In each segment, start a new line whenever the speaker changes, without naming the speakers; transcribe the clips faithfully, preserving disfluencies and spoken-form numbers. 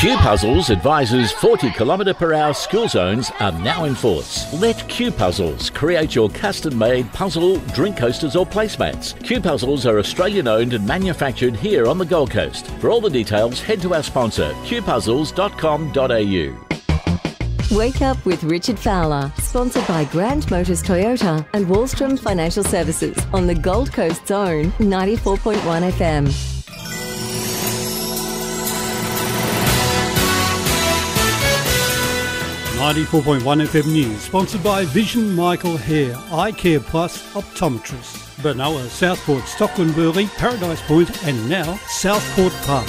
Q Puzzles advises forty kilometre per hour school zones are now in force. Let Q Puzzles create your custom-made puzzle, drink coasters or placemats. Q Puzzles are Australian-owned and manufactured here on the Gold Coast. For all the details, head to our sponsor, q puzzles dot com dot a u.
Wake Up with Richard Fowler, sponsored by Grand Motors Toyota and Wallstrom Financial Services on the Gold Coast's own ninety-four point one F M.
ninety-four point one F M News, sponsored by Vision Michael Hare, Eye Care Plus Optometrist, Benoa, Southport, Stockland Burleigh, Paradise Point and now Southport Park.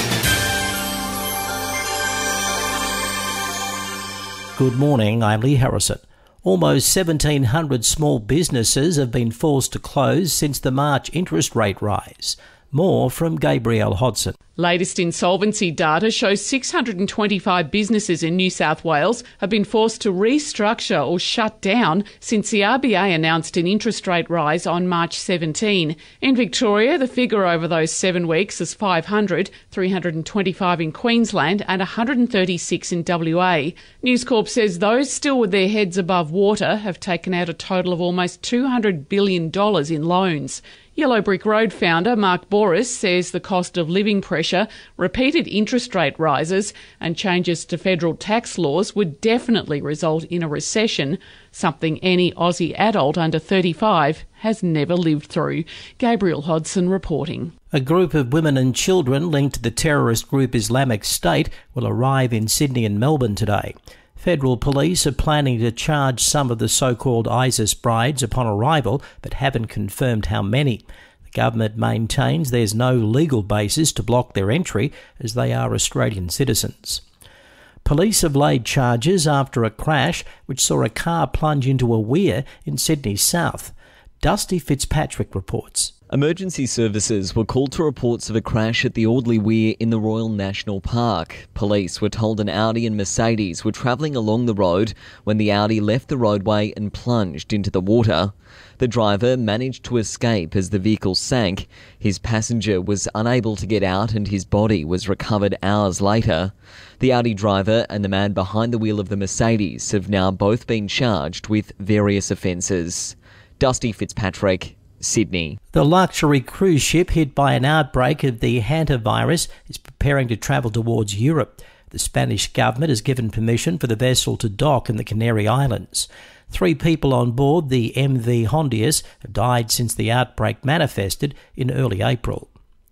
Good morning, I'm Lee Harrison. Almost seventeen hundred small businesses have been forced to close since the March interest rate rise. More from Gabrielle Hodson.
Latest insolvency data shows six hundred twenty-five businesses in New South Wales have been forced to restructure or shut down since the R B A announced an interest rate rise on March seventeenth. In Victoria, the figure over those seven weeks is five hundred, three hundred twenty-five in Queensland and one hundred thirty-six in W A. News Corp says those still with their heads above water have taken out a total of almost two hundred billion dollars in loans. Yellow Brick Road founder Mark Boris says the cost of living pressure, repeated interest rate rises and changes to federal tax laws would definitely result in a recession, something any Aussie adult under thirty-five has never lived through. Gabrielle Hodson reporting.
A group of women and children linked to the terrorist group Islamic State will arrive in Sydney and Melbourne today. Federal police are planning to charge some of the so-called ISIS brides upon arrival, but haven't confirmed how many. The government maintains there's no legal basis to block their entry, as they are Australian citizens. Police have laid charges after a crash which saw a car plunge into a weir in Sydney South. Dusty Fitzpatrick reports.
Emergency services were called to reports of a crash at the Audley Weir in the Royal National Park. Police were told an Audi and Mercedes were travelling along the road when the Audi left the roadway and plunged into the water. The driver managed to escape as the vehicle sank. His passenger was unable to get out and his body was recovered hours later. The Audi driver and the man behind the wheel of the Mercedes have now both been charged with various offences. Dusty Fitzpatrick, Sydney.
The luxury cruise ship hit by an outbreak of the hantavirus is preparing to travel towards Europe. The Spanish government has given permission for the vessel to dock in the Canary Islands. Three people on board the M V Hondius have died since the outbreak manifested in early April.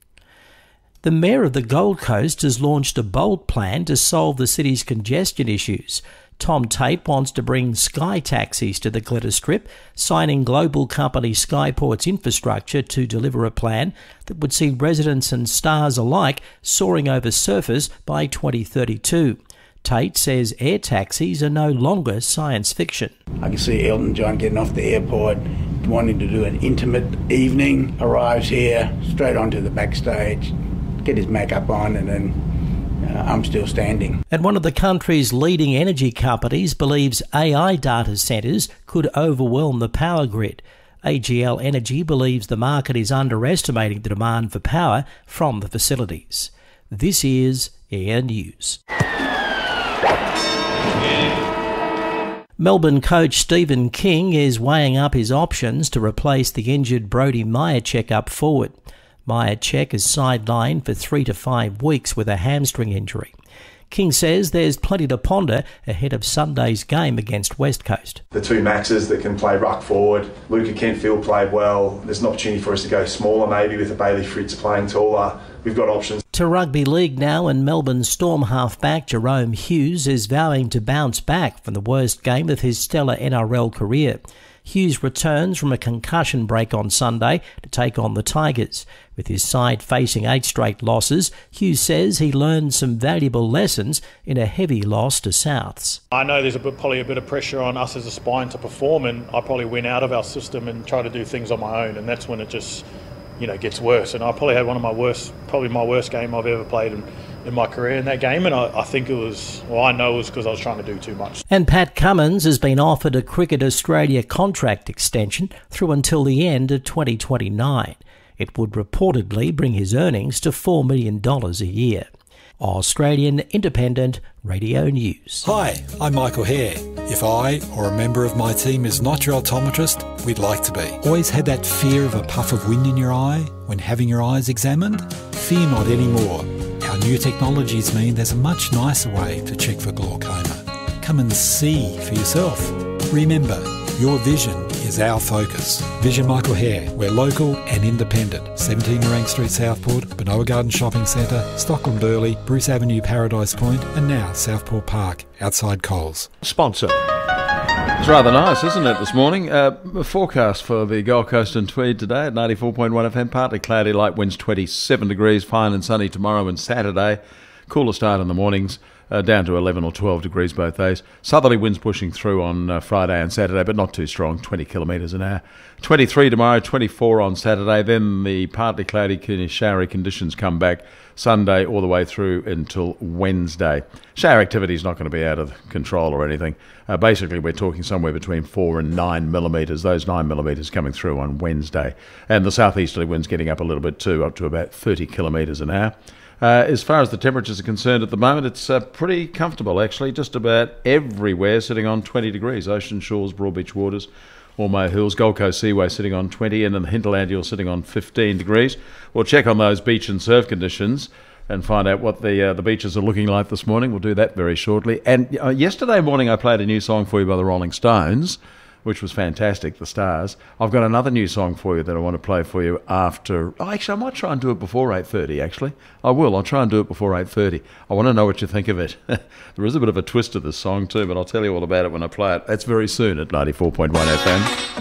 The Mayor of the Gold Coast has launched a bold plan to solve the city's congestion issues. Tom Tate wants to bring sky taxis to the Glitter Strip, signing global company Skyport's infrastructure to deliver a plan that would see residents and stars alike soaring over surfers by twenty thirty-two. Tate says air taxis are no longer science fiction.
I can see Elton John getting off the airport, wanting to do an intimate evening, arrives here, straight onto the backstage, get his makeup on and then Uh, I'm still standing.
And one of the country's leading energy companies believes A I data centres could overwhelm the power grid. A G L Energy believes the market is underestimating the demand for power from the facilities. This is Air News. Melbourne coach Stephen King is weighing up his options to replace the injured Brody Mihocek up forward. Mihocek is sidelined for three to five weeks with a hamstring injury. King says there's plenty to ponder ahead of Sunday's game against West Coast.
The two Maxes that can play ruck forward, Luca Kentfield played well. There's an opportunity for us to go smaller maybe with a Bailey Fritz playing taller. We've got options.
To rugby league now, and Melbourne Storm halfback Jerome Hughes is vowing to bounce back from the worst game of his stellar N R L career. Hughes returns from a concussion break on Sunday to take on the Tigers. With his side facing eight straight losses, Hughes says he learned some valuable lessons in a heavy loss to Souths.
I know there's a bit, probably a bit of pressure on us as a spine to perform, and I probably went out of our system and try to do things on my own, and that's when it just, you know, gets worse. And I probably had one of my worst, probably my worst game I've ever played in, in my career in that game, and I, I think it was, well, I know it was because I was trying to do too much.
And Pat Cummins has been offered a Cricket Australia contract extension through until the end of twenty twenty-nine. It would reportedly bring his earnings to four million dollars a year. Australian Independent Radio News.
Hi, I'm Michael Hare. If I or a member of my team is not your optometrist, we'd like to be. Always had that fear of a puff of wind in your eye when having your eyes examined? Fear not anymore. Our new technologies mean there's a much nicer way to check for glaucoma. Come and see for yourself. Remember, your vision is our focus. Vision Michael Hare. We're local and independent. seventeen Nerang Street, Southport, Benoa Garden Shopping Centre, Stockland Burleigh, Bruce Avenue, Paradise Point, and now Southport Park, outside Coles.
Sponsor. It's rather nice, isn't it, this morning? Uh, forecast for the Gold Coast and Tweed today at ninety-four point one F M. Partly cloudy, light winds twenty-seven degrees, fine and sunny tomorrow and Saturday. Cooler start in the mornings. Uh, down to eleven or twelve degrees both days. Southerly winds pushing through on uh, Friday and Saturday, but not too strong, twenty kilometres an hour. twenty-three tomorrow, twenty-four on Saturday. Then the partly cloudy, showery conditions come back Sunday all the way through until Wednesday. Shower activity is not going to be out of control or anything. Uh, basically, we're talking somewhere between four and nine millimetres. Those nine millimetres coming through on Wednesday. And the southeasterly winds getting up a little bit too, up to about thirty kilometres an hour. Uh, as far as the temperatures are concerned at the moment, it's uh, pretty comfortable actually, just about everywhere sitting on twenty degrees. Ocean Shores, Broadbeach Waters, Ormeau Hills, Gold Coast Seaway sitting on twenty, and in the hinterland you're sitting on fifteen degrees. We'll check on those beach and surf conditions and find out what the uh, the beaches are looking like this morning. We'll do that very shortly. And uh, yesterday morning I played a new song for you by the Rolling Stones, which was fantastic, The Stars. I've got another new song for you that I want to play for you after... Oh, actually, I might try and do it before eight thirty, actually. I will. I'll try and do it before eight thirty. I want to know what you think of it. There is a bit of a twist to this song too, but I'll tell you all about it when I play it. That's very soon at ninety-four point one F M.